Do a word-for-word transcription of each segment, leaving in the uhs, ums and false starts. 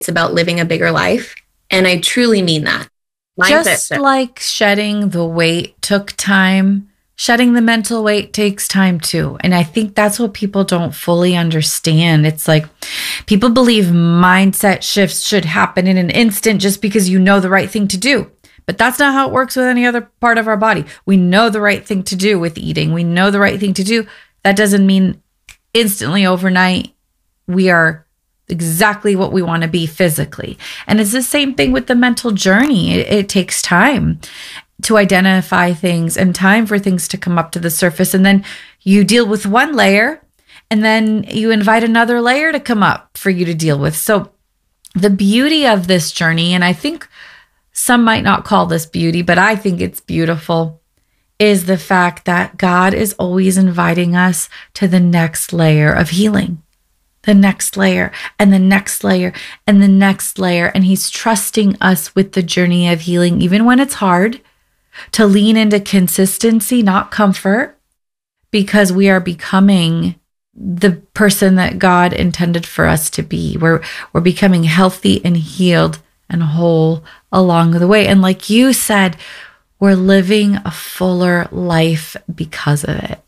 It's about living a bigger life. And I truly mean that. Mindset Just shift. like shedding the weight took time, shedding the mental weight takes time too. And I think that's what people don't fully understand. It's like people believe mindset shifts should happen in an instant just because you know the right thing to do. But that's not how it works with any other part of our body. We know the right thing to do with eating. We know the right thing to do. That doesn't mean instantly overnight we are exactly what we want to be physically. And it's the same thing with the mental journey. It, it takes time to identify things and time for things to come up to the surface. And then you deal with one layer and then you invite another layer to come up for you to deal with. So the beauty of this journey, and I think some might not call this beauty, but I think it's beautiful, is the fact that God is always inviting us to the next layer of healing. The next layer and the next layer and the next layer. And he's trusting us with the journey of healing, even when it's hard, to lean into consistency, not comfort, because we are becoming the person that God intended for us to be. We're, we're becoming healthy and healed and whole along the way. And like you said, we're living a fuller life because of it.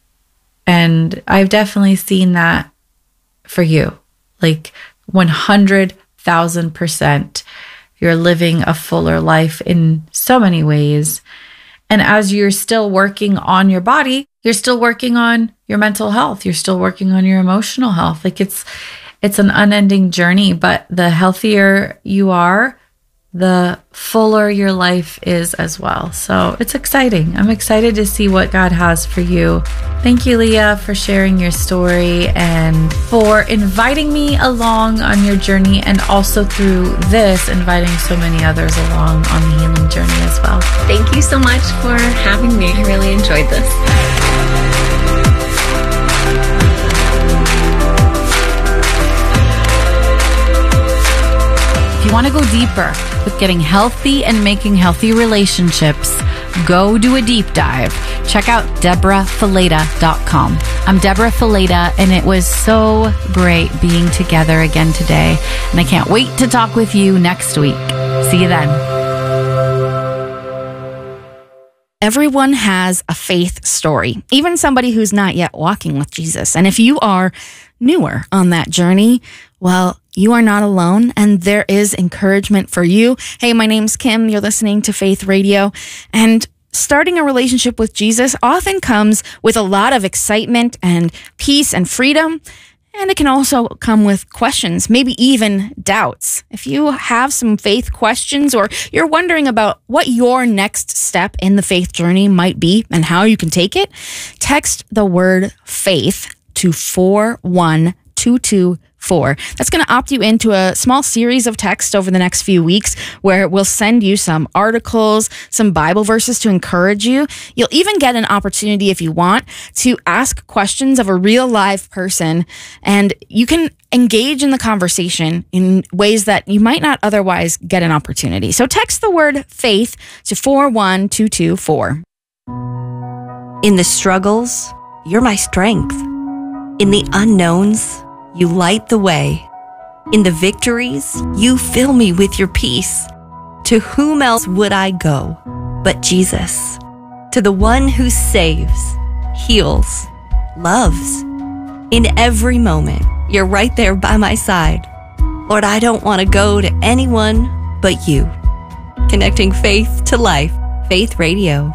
And I've definitely seen that for you, like one hundred thousand percent. You're living a fuller life in so many ways. And as you're still working on your body, you're still working on your mental health. You're still working on your emotional health. Like it's, it's an unending journey, but the healthier you are, the fuller your life is as well. So it's exciting. I'm excited to see what God has for you. Thank you, Leah, for sharing your story and for inviting me along on your journey, and also through this, inviting so many others along on the healing journey as well. Thank you so much for having me. I really enjoyed this. If you want to go deeper with getting healthy and making healthy relationships, go do a deep dive. Check out Deborah Fileta dot com. I'm Deborah Fileta, and it was so great being together again today. And I can't wait to talk with you next week. See you then. Everyone has a faith story, even somebody who's not yet walking with Jesus. And if you are newer on that journey, well, you are not alone, and there is encouragement for you. Hey, my name's Kim. You're listening to Faith Radio, and starting a relationship with Jesus often comes with a lot of excitement and peace and freedom, and it can also come with questions, maybe even doubts. If you have some faith questions, or you're wondering about what your next step in the faith journey might be and how you can take it, text the word faith to four one two two four. That's going to opt you into a small series of text over the next few weeks where we'll send you some articles, some Bible verses to encourage you. You'll even get an opportunity, if you want, to ask questions of a real live person, and you can engage in the conversation in ways that you might not otherwise get an opportunity. So text the word faith to four one two two four. In the struggles, you're my strength. In the unknowns, you light the way. In the victories, you fill me with your peace. To whom else would I go but Jesus? To the one who saves, heals, loves. In every moment, you're right there by my side. Lord, I don't want to go to anyone but you. Connecting faith to life. Faith Radio.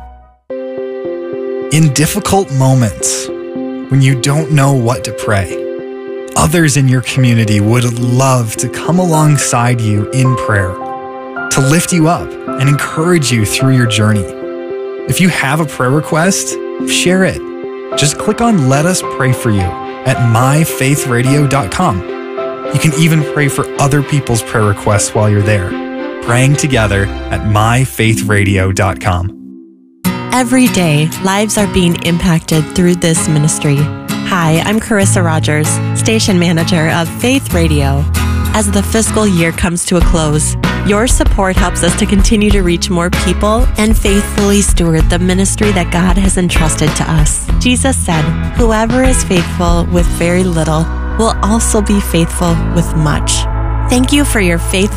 In difficult moments, when you don't know what to pray, others in your community would love to come alongside you in prayer, to lift you up and encourage you through your journey. If you have a prayer request, share it. Just click on Let Us Pray For You at my faith radio dot com. You can even pray for other people's prayer requests while you're there, praying together at my faith radio dot com. Every day, lives are being impacted through this ministry. Hi, I'm Carissa Rogers, station manager of Faith Radio. As the fiscal year comes to a close, your support helps us to continue to reach more people and faithfully steward the ministry that God has entrusted to us. Jesus said, "Whoever is faithful with very little will also be faithful with much." Thank you for your faithful